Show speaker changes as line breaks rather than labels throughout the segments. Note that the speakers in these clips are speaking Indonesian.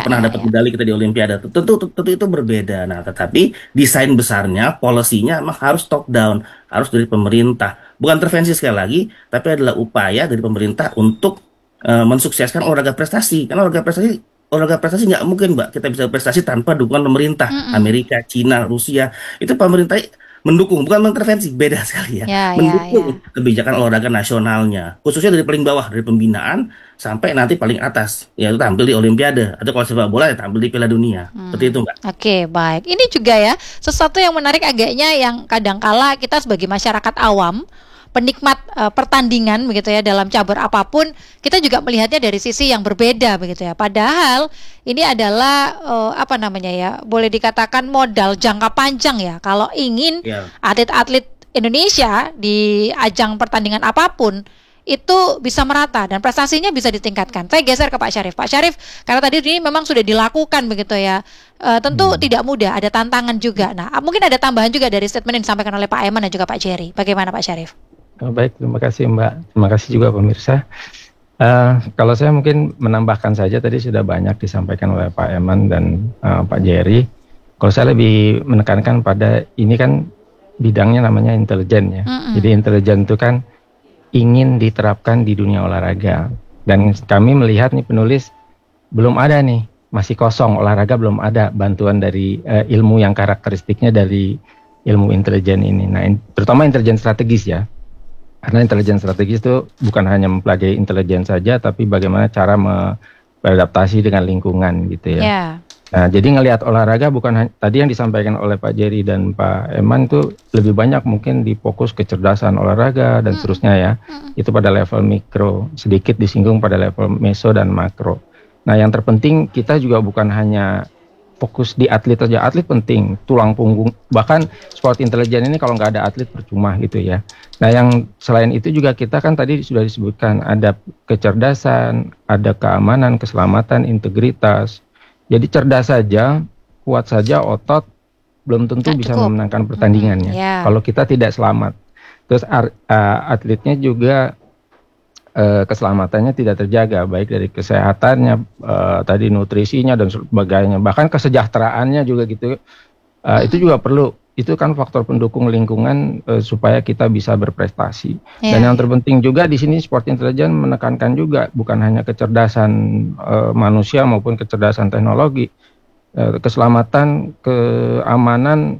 pernah
ya,
dapat
ya.
medali kita di Olimpiade. Tentu itu berbeda. Nah, tetapi desain besarnya, polisinya emang harus top down, harus dari pemerintah. Bukan intervensi sekali lagi, tapi adalah upaya dari pemerintah untuk mensukseskan olahraga prestasi. Karena olahraga prestasi nggak mungkin, Mbak, kita bisa prestasi tanpa dukungan pemerintah.
Mm-mm.
Amerika, Cina, Rusia, itu pemerintah mendukung, bukan mengintervensi, beda sekali ya.
Ya, ya,
Mendukung
ya.
kebijakan olahraga nasionalnya, khususnya dari paling bawah, dari pembinaan sampai nanti paling atas, yaitu tampil di Olimpiade, atau kalau sepak bola ya tampil di Piala Dunia. Seperti itu, Mbak.
Oke, baik. Ini juga ya, sesuatu yang menarik agaknya yang kadangkala kita sebagai masyarakat awam, penikmat pertandingan begitu ya dalam cabur apapun, kita juga melihatnya dari sisi yang berbeda begitu ya. Padahal ini adalah apa namanya ya, boleh dikatakan modal jangka panjang ya. Kalau ingin
Ya.
atlet-atlet Indonesia di ajang pertandingan apapun itu bisa merata dan prestasinya bisa ditingkatkan. Saya geser ke Pak Syarif. Pak Syarif, karena tadi ini memang sudah dilakukan begitu ya. Tentu
Hmm.
tidak mudah, ada tantangan juga. Nah, mungkin ada tambahan juga dari statement yang disampaikan oleh Pak Eman dan juga Pak Jerry. Bagaimana Pak Syarif?
Baik, terima kasih Mbak. Terima kasih juga pemirsa. Kalau saya mungkin menambahkan saja tadi sudah banyak disampaikan oleh Pak Eman dan Pak Jerry. Kalau saya lebih menekankan pada ini kan bidangnya namanya intelijen ya.
Mm-mm.
Jadi intelijen itu kan ingin diterapkan di dunia olahraga. Dan kami melihat nih penulis belum ada nih, masih kosong olahraga belum ada bantuan dari ilmu yang karakteristiknya dari ilmu intelijen ini. Nah, terutama intelijen strategis ya. Karena intelijen strategis itu bukan hanya mempelajari intelijen saja, tapi bagaimana cara beradaptasi dengan lingkungan gitu ya.
Ya.
Nah, jadi ngelihat olahraga bukan tadi yang disampaikan oleh Pak Jerry dan Pak Eman itu lebih banyak mungkin di fokus kecerdasan olahraga dan seterusnya ya. Itu pada level mikro, sedikit disinggung pada level meso dan makro. Nah, yang terpenting kita juga bukan hanya fokus di atlet saja. Atlet penting, tulang punggung. Bahkan sport intelijen ini kalau nggak ada atlet percuma gitu ya. Nah, yang selain itu juga kita kan tadi sudah disebutkan ada kecerdasan, ada keamanan, keselamatan, integritas. Jadi cerdas saja, kuat saja otot belum tentu
Nggak
bisa
cukup.
memenangkan pertandingannya.
Ya.
Kalau kita tidak selamat. Terus atletnya juga keselamatannya tidak terjaga, baik dari kesehatannya, tadi nutrisinya dan sebagainya, bahkan kesejahteraannya juga gitu. Itu juga perlu. Itu kan faktor pendukung lingkungan supaya kita bisa berprestasi.
Ya,
Dan yang
ya.
terpenting juga di sini sport intelijen menekankan juga bukan hanya kecerdasan manusia maupun kecerdasan teknologi, keselamatan, keamanan,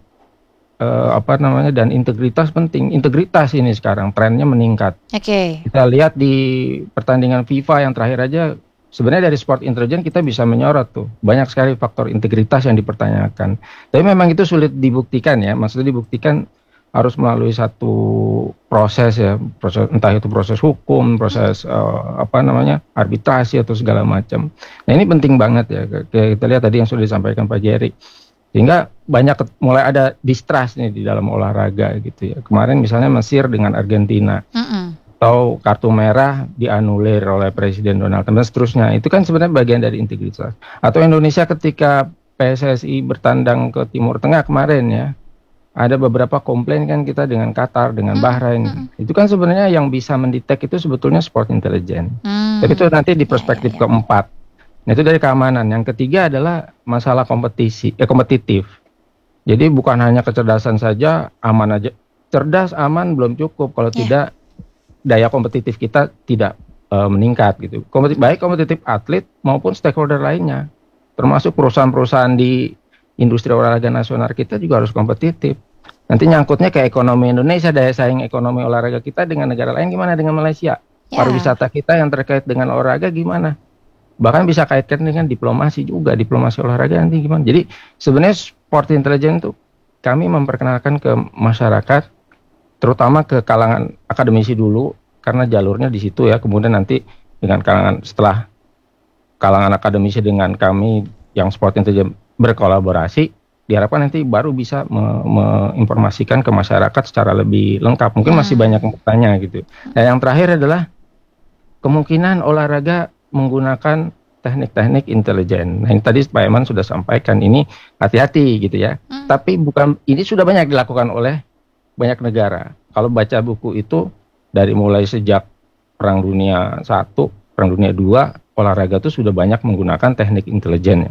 apa namanya, dan integritas penting. Integritas ini sekarang trennya meningkat.
Oke.
Kita lihat di pertandingan FIFA yang terakhir aja, sebenarnya dari sport intelijen kita bisa menyorot tuh. Banyak sekali faktor integritas yang dipertanyakan. Tapi memang itu sulit dibuktikan ya. Maksudnya dibuktikan harus melalui satu proses ya. Proses, entah itu proses hukum, proses apa namanya, arbitrasi atau segala macam. Nah, ini penting banget ya. Kayak kita lihat tadi yang sudah disampaikan Pak Jerry. Sehingga mulai ada distrust nih di dalam olahraga gitu ya. Kemarin misalnya Mesir dengan Argentina,
Mm-mm.
atau kartu merah dianulir oleh Presiden Donald Trump dan seterusnya. Itu kan sebenarnya bagian dari integritas. Atau Indonesia ketika PSSI bertandang ke Timur Tengah kemarin ya, ada beberapa komplain kan kita dengan Qatar, dengan Bahrain. Itu kan sebenarnya yang bisa mendetek itu sebetulnya sport intelligence. Tapi itu nanti di
Ya, ya,
perspektif
ya.
keempat. Nah, itu dari keamanan. Yang ketiga adalah masalah kompetitif. Jadi bukan hanya kecerdasan saja, aman aja. Cerdas, aman belum cukup kalau
Ya.
tidak daya kompetitif kita tidak meningkat gitu. Baik kompetitif atlet maupun stakeholder lainnya. Termasuk perusahaan-perusahaan di industri olahraga nasional kita juga harus kompetitif. Nanti nyangkutnya ke ekonomi Indonesia, daya saing ekonomi olahraga kita dengan negara lain gimana, dengan Malaysia.
Ya.
Pariwisata kita yang terkait dengan olahraga gimana. Bahkan bisa kaitkan dengan diplomasi juga, diplomasi olahraga nanti gimana. Jadi sebenarnya sport intelijen itu kami memperkenalkan ke masyarakat, terutama ke kalangan akademisi dulu, karena jalurnya di situ ya. Kemudian nanti dengan kalangan, setelah kalangan akademisi dengan kami yang sport intelijen berkolaborasi, diharapkan nanti baru bisa menginformasikan ke masyarakat secara lebih lengkap. Mungkin masih banyak yang bertanya gitu. Nah, yang terakhir adalah kemungkinan olahraga menggunakan teknik-teknik intelijen. Nah, yang tadi Pak Eman sudah sampaikan, ini hati-hati gitu ya. Tapi bukan, ini sudah banyak dilakukan oleh banyak negara. Kalau baca buku itu dari mulai sejak Perang Dunia I, Perang Dunia II, olahraga itu sudah banyak menggunakan teknik intelijen.